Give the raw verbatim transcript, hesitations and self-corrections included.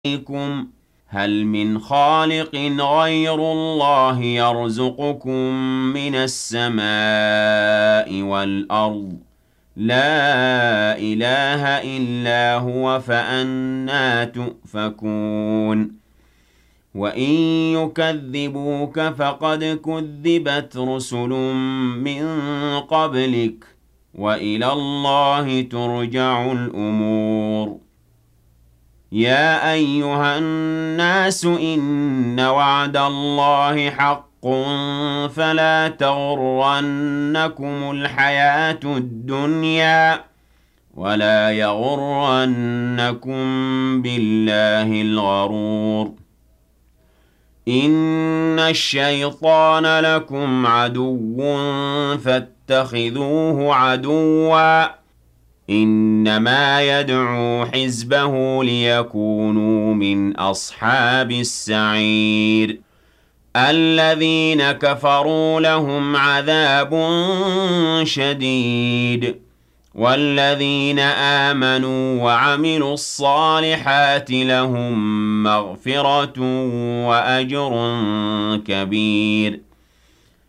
عليكم هل من خالق غير الله يرزقكم من السماء والأرض لا إله إلا هو فأنى تؤفكون وإن يكذبوك فقد كذبت رسل من قبلك وإلى الله ترجع الأمور يا أيها الناس إن وعد الله حق فلا تغرنكم الحياة الدنيا ولا يغرنكم بالله الغرور إن الشيطان لكم عدو فاتخذوه عدواً إنما يدعو حزبه ليكونوا من أصحاب السعير الذين كفروا لهم عذاب شديد والذين آمنوا وعملوا الصالحات لهم مغفرة وأجر كبير